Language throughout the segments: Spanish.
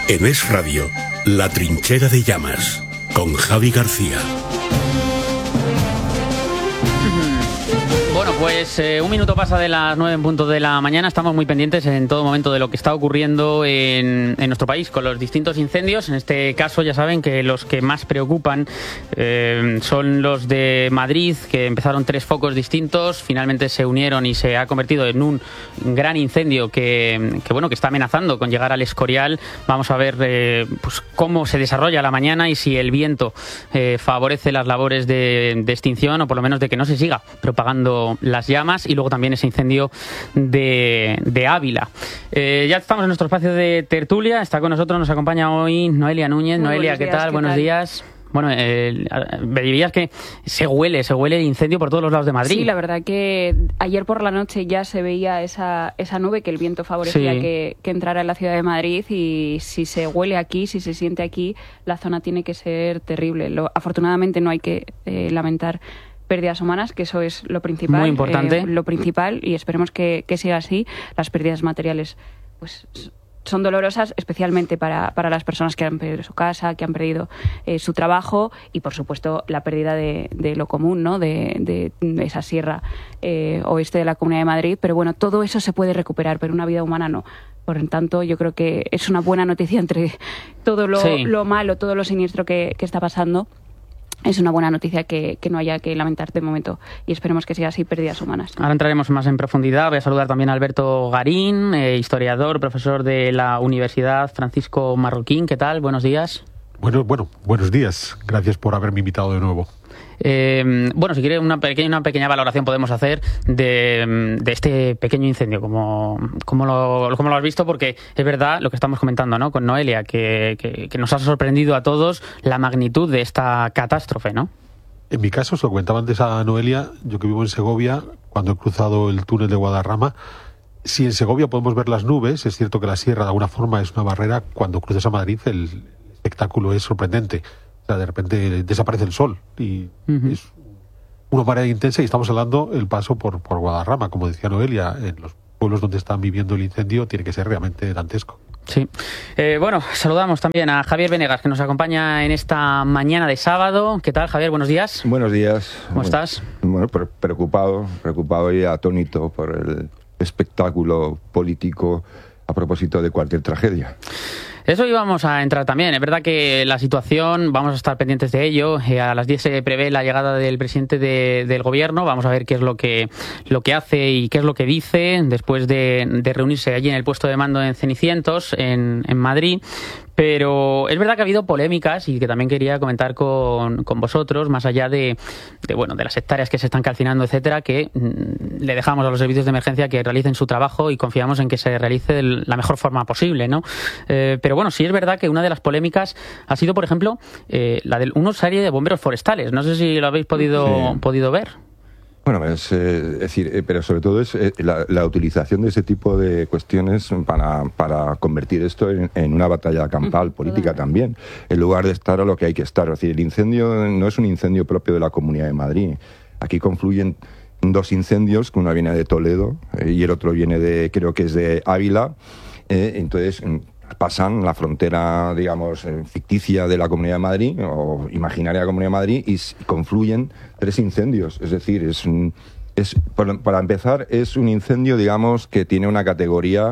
En Es Radio, La Trinchera de Llamas, con Javi García. Bueno, pues un minuto pasa de las 9 en punto de la mañana. Estamos muy pendientes en todo momento de lo que está ocurriendo en nuestro país con los distintos incendios. En este caso ya saben que los que más preocupan son los de Madrid, que empezaron 3 focos distintos, finalmente se unieron y se ha convertido en un gran incendio que está amenazando con llegar al Escorial. Vamos a ver pues cómo se desarrolla la mañana y si el viento favorece las labores de extinción, o por lo menos de que no se siga propagando las llamas. Y luego también ese incendio de Ávila. Ya estamos en nuestro espacio de tertulia. Está con nosotros, nos acompaña hoy Noelia Núñez. Muy Noelia, ¿qué tal? Buenos días. Bueno, me dirías que se huele el incendio por todos los lados de Madrid. Sí, la verdad que ayer por la noche ya se veía esa nube, que el viento favorecía que entrara en la ciudad de Madrid, y si se huele aquí, si se siente aquí, la zona tiene que ser terrible. Afortunadamente no hay que lamentar pérdidas humanas, que eso es lo principal. Muy importante. Lo principal, y esperemos que siga así. Las pérdidas materiales pues son dolorosas, especialmente para las personas que han perdido su casa, que han perdido su trabajo, y por supuesto la pérdida de lo común, ¿no? de esa sierra oeste de la Comunidad de Madrid. Pero bueno, todo eso se puede recuperar, pero una vida humana no. Por lo tanto, yo creo que es una buena noticia entre todo lo malo, todo lo siniestro que está pasando. Es una buena noticia que no haya que lamentar de momento, y esperemos que sea así, pérdidas humanas. Ahora entraremos más en profundidad. Voy a saludar también a Alberto Garín, historiador, profesor de la Universidad Francisco Marroquín. ¿Qué tal? Buenos días. Bueno, buenos días. Gracias por haberme invitado de nuevo. Si quiere una pequeña valoración podemos hacer de este pequeño incendio, como lo has visto, porque es verdad lo que estamos comentando, ¿no? Con Noelia, que nos ha sorprendido a todos la magnitud de esta catástrofe, ¿no? En mi caso, se lo comentaba antes a Noelia, yo que vivo en Segovia, cuando he cruzado el túnel de Guadarrama, si en Segovia podemos ver las nubes, es cierto que la sierra de alguna forma es una barrera. Cuando cruzas a Madrid el espectáculo es sorprendente. O sea, de repente desaparece el sol y es una marea intensa, y estamos hablando el paso por Guadarrama, como decía Noelia, en los pueblos donde están viviendo el incendio tiene que ser realmente dantesco. Sí. Saludamos también a Javier Venegas, que nos acompaña en esta mañana de sábado. ¿Qué tal, Javier? Buenos días. Buenos días. ¿Cómo estás? Bueno, preocupado y atónito por el espectáculo político a propósito de cualquier tragedia. Eso íbamos a entrar también. Es verdad que la situación, vamos a estar pendientes de ello. A las 10 se prevé la llegada del presidente del gobierno. Vamos a ver qué es lo que hace y qué es lo que dice después de reunirse allí en el puesto de mando en Cenicientos, en Madrid. Pero es verdad que ha habido polémicas, y que también quería comentar con vosotros, más allá de las hectáreas que se están calcinando, etcétera, que le dejamos a los servicios de emergencia que realicen su trabajo y confiamos en que se realice de la mejor forma posible, ¿no? Pero bueno, sí es verdad que una de las polémicas ha sido, por ejemplo, la de una serie de bomberos forestales. No sé si lo habéis podido ver. Bueno, es decir, pero sobre todo es la utilización de ese tipo de cuestiones para convertir esto en una batalla campal política también, en lugar de estar a lo que hay que estar. Es decir, el incendio no es un incendio propio de la Comunidad de Madrid. Aquí confluyen 2 incendios, que uno viene de Toledo y el otro viene creo que es de Ávila. Entonces pasan la frontera, digamos, ficticia de la Comunidad de Madrid, o imaginaria de la Comunidad de Madrid, y confluyen 3 incendios. Es decir, para empezar, es un incendio, digamos, que tiene una categoría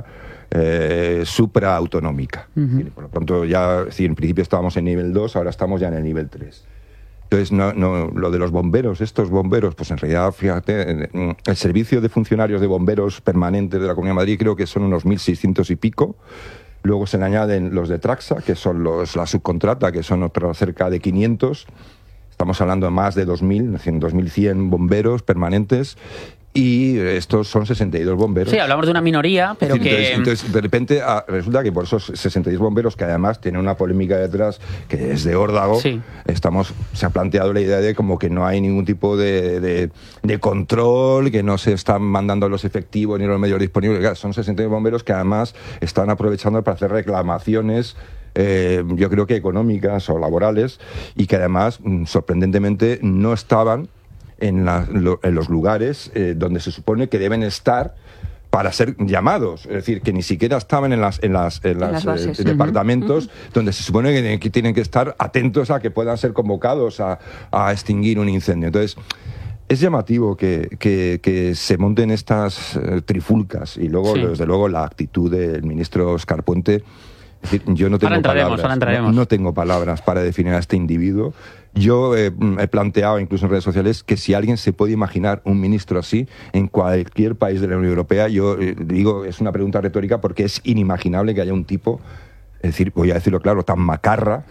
supraautonómica. Por lo pronto, en principio estábamos en nivel 2, ahora estamos ya en el nivel 3. Entonces, lo de los bomberos, estos bomberos, pues en realidad, fíjate, el servicio de funcionarios de bomberos permanentes de la Comunidad de Madrid creo que son unos 1.600 y pico. Luego se le añaden los de Traxa, que son la subcontrata, que son cerca de 500. Estamos hablando de más de 2.000, 2.100 bomberos permanentes. Y estos son 62 bomberos. Sí, hablamos de una minoría, pero entonces, de repente, resulta que por esos 62 bomberos, que además tienen una polémica detrás que es de órdago, se ha planteado la idea de como que no hay ningún tipo de control, que no se están mandando los efectivos ni los medios disponibles. Claro, son 62 bomberos que además están aprovechando para hacer reclamaciones, yo creo que económicas o laborales, y que además, sorprendentemente, no estaban en los lugares donde se supone que deben estar para ser llamados, es decir, que ni siquiera estaban en las bases. Departamentos donde se supone que tienen que estar atentos a que puedan ser convocados a extinguir un incendio. Entonces, es llamativo que se monten estas trifulcas y luego, desde luego, la actitud del ministro Óscar Puente. Es decir, yo no tengo no tengo palabras para definir a este individuo. Yo he planteado, incluso en redes sociales, que si alguien se puede imaginar un ministro así en cualquier país de la Unión Europea, yo digo, es una pregunta retórica porque es inimaginable que haya un tipo, es decir, voy a decirlo claro, tan macarra,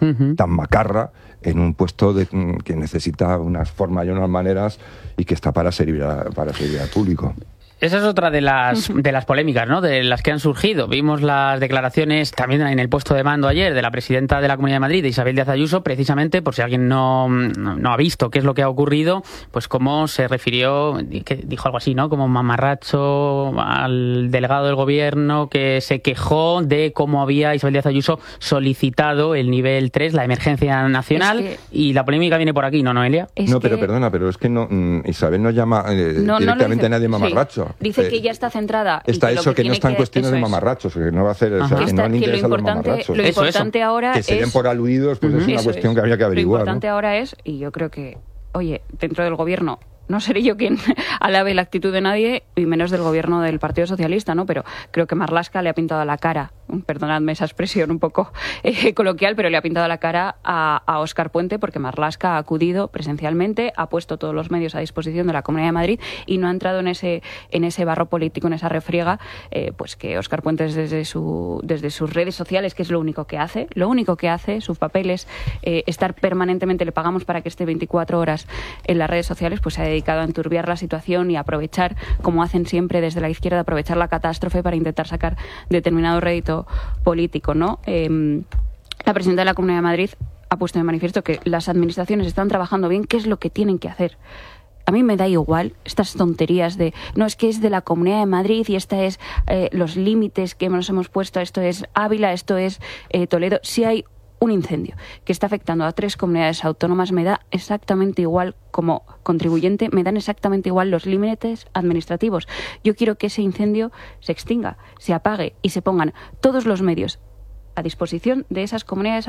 en un puesto que necesita unas formas y unas maneras y que está para servir al público. Esa es otra de las polémicas, ¿no?, de las que han surgido. Vimos las declaraciones también en el puesto de mando ayer de la presidenta de la Comunidad de Madrid, de Isabel Díaz Ayuso, precisamente, por si alguien no ha visto qué es lo que ha ocurrido, pues cómo se refirió, que dijo algo así, ¿no?, como mamarracho al delegado del gobierno que se quejó de cómo había Isabel Díaz Ayuso solicitado el nivel 3, la emergencia nacional, y la polémica viene por aquí, ¿no, Noelia? Pero perdona, pero es que Isabel no llama directamente a nadie mamarracho. Dice que ya está centrada. Está eso, que no está en cuestiones de mamarrachos, que no va a hacer, que no le interesa a los mamarrachos. Lo importante ahora que se den por aludidos, pues es una cuestión que habría que averiguar. Lo importante ahora es, y yo creo que, oye, dentro del gobierno, no seré yo quien alabe la actitud de nadie, y menos del gobierno del Partido Socialista, ¿no? Pero creo que Marlaska le ha pintado la cara, perdonadme esa expresión un poco coloquial, pero le ha pintado la cara a Óscar Puente, porque Marlaska ha acudido presencialmente, ha puesto todos los medios a disposición de la Comunidad de Madrid y no ha entrado en ese barro político, en esa refriega, pues que Óscar Puente desde sus redes sociales, que es lo único que hace, su papel es estar permanentemente, le pagamos para que esté 24 horas en las redes sociales, pues se ha dedicado a enturbiar la situación y a aprovechar, como hacen siempre desde la izquierda, aprovechar la catástrofe para intentar sacar determinado rédito político, ¿no? La presidenta de la Comunidad de Madrid ha puesto de manifiesto que las administraciones están trabajando bien, qué es lo que tienen que hacer. A mí me da igual estas tonterías de no, es que es de la Comunidad de Madrid y esta es los límites que nos hemos puesto, esto es Ávila, esto es Toledo. Si hay un incendio que está afectando a 3 comunidades autónomas, me da exactamente igual, como contribuyente, me dan exactamente igual los límites administrativos. Yo quiero que ese incendio se extinga, se apague y se pongan todos los medios a disposición de esas comunidades